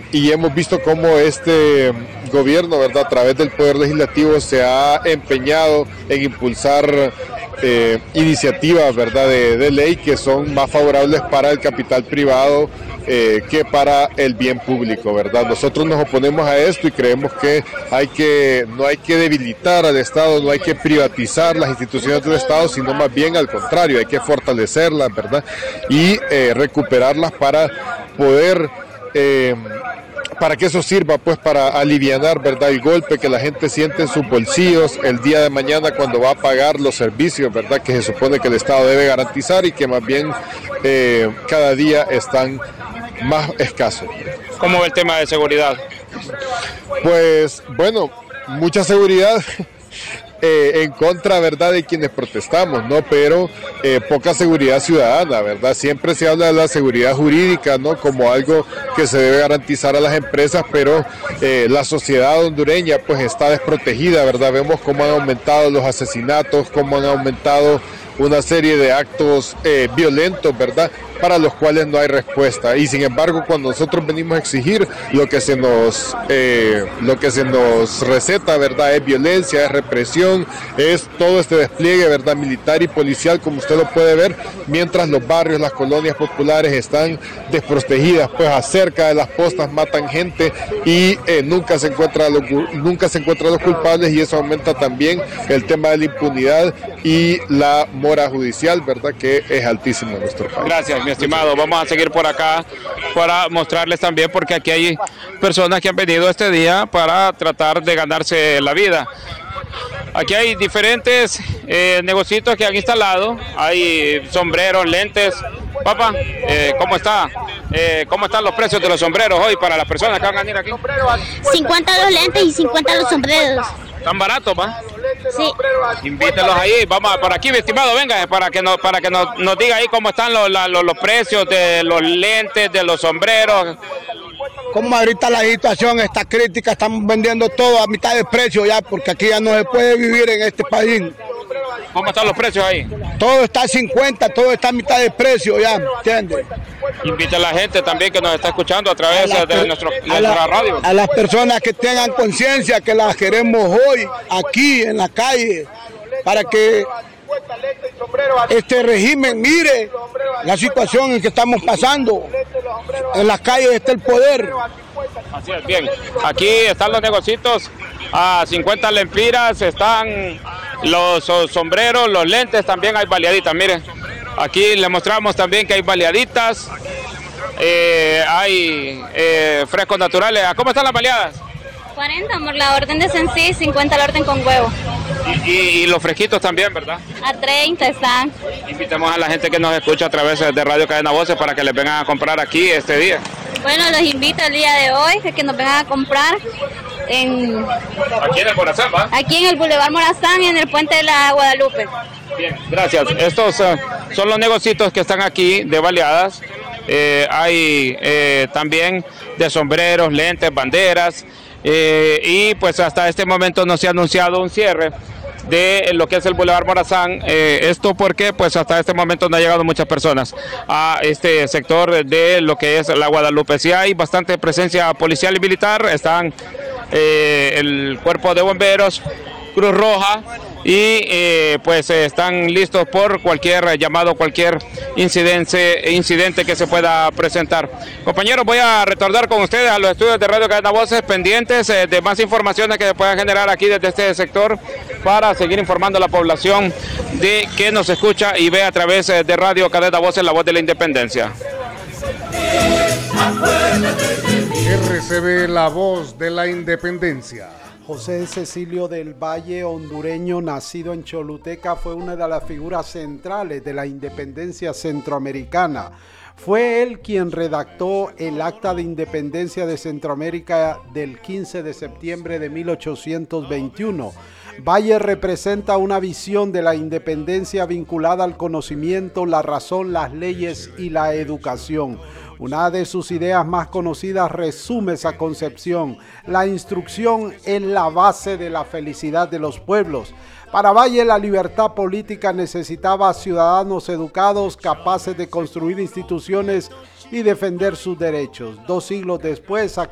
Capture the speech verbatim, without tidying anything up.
y hemos visto cómo este gobierno, ¿verdad?, a través del Poder Legislativo se ha empeñado en impulsar eh, iniciativas, ¿verdad?, de, de ley que son más favorables para el capital privado eh, que para el bien público, ¿verdad? Nosotros nos oponemos a esto y creemos que hay que no hay que debilitar al Estado, no hay que privatizar las instituciones del Estado, sino más bien al contrario, hay que fortalecerlas, ¿verdad?, y eh, recuperarlas para poder eh, para que eso sirva pues para alivianar, ¿verdad?, el golpe que la gente siente en sus bolsillos el día de mañana cuando va a pagar los servicios, ¿verdad?, que se supone que el Estado debe garantizar y que más bien eh, cada día están más escasos. ¿Cómo ve el tema de seguridad? Pues bueno, mucha seguridad. Eh, en contra, ¿verdad?, de quienes protestamos, ¿no? Pero eh, poca seguridad ciudadana, ¿verdad? Siempre se habla de la seguridad jurídica, ¿no?, como algo que se debe garantizar a las empresas, pero eh, la sociedad hondureña pues está desprotegida, ¿verdad? Vemos cómo han aumentado los asesinatos, cómo han aumentado una serie de actos eh, violentos, ¿verdad?, para los cuales no hay respuesta. Y sin embargo, cuando nosotros venimos a exigir, lo que se nos eh, lo que se nos receta, ¿verdad?, es violencia, es represión, es todo este despliegue, ¿verdad?, militar y policial, como usted lo puede ver, mientras los barrios, las colonias populares están desprotegidas, pues acerca de las postas matan gente y eh, nunca se encuentra los, nunca se encuentran los culpables, y eso aumenta también el tema de la impunidad y la mora judicial, ¿verdad?, que es altísimo en nuestro país. Gracias, mi estimado. Vamos a seguir por acá para mostrarles también, porque aquí hay personas que han venido este día para tratar de ganarse la vida. Aquí hay diferentes eh, negocios que han instalado, hay sombreros, lentes. Papá, eh, ¿cómo está? Eh, ¿Cómo están los precios de los sombreros hoy para las personas que van a venir aquí? cincuenta los lentes y cincuenta los sombreros. ¿Tan baratos, va? Sí. Invítelos ahí, vamos por aquí, mi estimado, venga, para que nos, para que nos, nos diga ahí cómo están los, los, los precios de los lentes, de los sombreros. Como ahorita la situación está crítica, estamos vendiendo todo a mitad de precio ya, porque aquí ya no se puede vivir en este país. ¿Cómo están los precios ahí? Todo está a cincuenta, todo está a mitad de precio ya, ¿entiendes? Invita a la gente también que nos está escuchando a través a de nuestro, a nuestra la, radio. A las personas que tengan conciencia, que las queremos hoy, aquí en la calle, para que este régimen mire la situación en que estamos pasando. En las calles está el poder. Así es, bien. Aquí están los negocios a cincuenta lempiras, están los sombreros, los lentes, también hay baleaditas, miren. Aquí le mostramos también que hay baleaditas, eh, hay eh, frescos naturales. ¿Cómo están las baleadas? cuarenta, amor, la orden de sencillo, cincuenta la orden con huevo. Y, y, y los fresquitos también, ¿verdad? A treinta están. Invitamos a la gente que nos escucha a través de Radio Cadena Voces para que les vengan a comprar aquí este día. Bueno, los invito el día de hoy a que nos vengan a comprar en... Aquí en el Morazán, ¿va? Aquí en el Boulevard Morazán y en el Puente de la Guadalupe. Bien, gracias. Estos uh, son los negocios que están aquí de baleadas. Eh, hay eh, también de sombreros, lentes, banderas. Eh, y pues hasta este momento no se ha anunciado un cierre de lo que es el Boulevard Morazán. Eh, esto porque pues hasta este momento no han llegado muchas personas a este sector de lo que es la Guadalupe. Sí hay bastante presencia policial y militar, están eh, el cuerpo de bomberos, Cruz Roja, y eh, pues eh, están listos por cualquier llamado, cualquier incidente, incidente que se pueda presentar. Compañeros, voy a retornar con ustedes a los estudios de Radio Cadena Voces, pendientes eh, de más informaciones que se puedan generar aquí desde este sector, para seguir informando a la población de que nos escucha y ve a través eh, de Radio Cadena Voces, la voz de la independencia. R C B, la voz de la independencia. José Cecilio del Valle, hondureño, nacido en Choluteca, fue una de las figuras centrales de la independencia centroamericana. Fue él quien redactó el Acta de Independencia de Centroamérica del quince de septiembre de mil ochocientos veintiuno. Valle representa una visión de la independencia vinculada al conocimiento, la razón, las leyes y la educación. Una de sus ideas más conocidas resume esa concepción: la instrucción es la base de la felicidad de los pueblos. Para Valle, la libertad política necesitaba ciudadanos educados, capaces de construir instituciones y defender sus derechos. Dos siglos después,